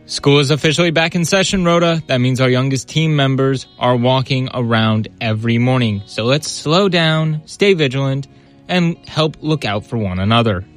School is officially back in session, Rhoda. That means our youngest team members are walking around every morning. So let's slow down, stay vigilant, and help look out for one another.